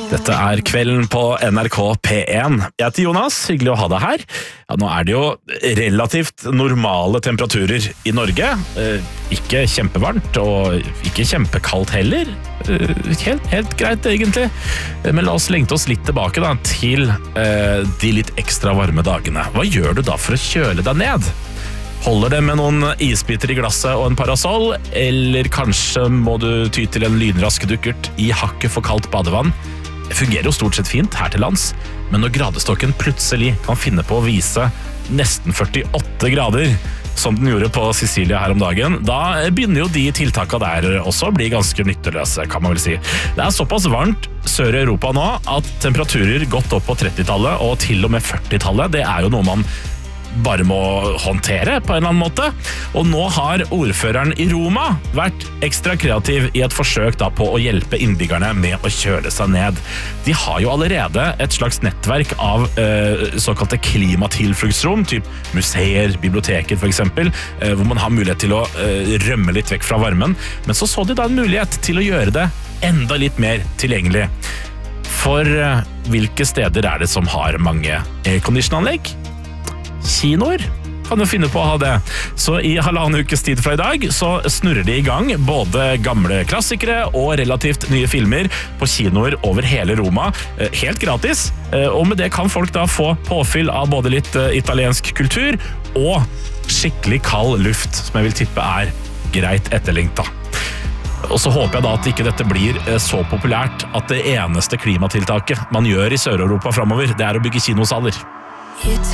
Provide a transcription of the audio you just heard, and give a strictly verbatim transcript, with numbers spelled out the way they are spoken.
Dette er kvelden på N R K P én. Jeg heter Jonas, hyggelig å ha deg her. Ja, nå er det jo relativt normale temperaturer i Norge. Eh, ikke kjempevarmt, og ikke kjempekaldt heller. Eh, helt, helt greit, egentlig. Men la oss lengte oss litt tilbake da, til eh, de litt ekstra varme dagene. Hva gjør du da for å kjøle deg ned? Holder det med noen isbiter i glasset og en parasoll, eller kanskje må du ty til en lynrask dukkert i hakket for kaldt badevann? Det fungerer jo stort sett fint her til lands, men når gradestokken plutselig kan finne på å vise nesten førtiåtte grader, som den gjorde på Sicilia her om dagen, da begynner jo de tiltakene der også å bli ganske nytteløse, kan man vel si. Det er såpass varmt sør i Europa nå at temperaturer gått opp på trettitallet og til og med førtitallet, det er jo noe man bare må håndtere på en eller annen måte. Og nå har ordføreren i Roma vært ekstra kreativ i et forsøk da på å hjelpe innbyggerne med å kjøle seg ned. De har jo allerede et slags nettverk av eh, såkalte klimatilfluktsrom, typ museer, biblioteker for eksempel, eh, hvor man har mulighet til å eh, rømme litt vekk fra varmen. Men så så de da en mulighet til å gjøre det enda litt mer tilgjengelig. For eh, hvilke steder er det som har mange aircondition-anlegg? Kinoer kan jo finne på å ha det. Så i halvannen ukes tid fra i dag så snurrer de i gang både gamle klassikere og relativt nye filmer på kinoer over hele Roma, helt gratis. Og med det kan folk da få påfyll av både litt italiensk kultur og skikkelig kald luft, som jeg vil tippe er greit etterlengta. Og så håper jeg da at ikke dette blir så populært at det eneste klimatiltaket man gjør i Sør-Europa fremover, det er å bygge kinosaler.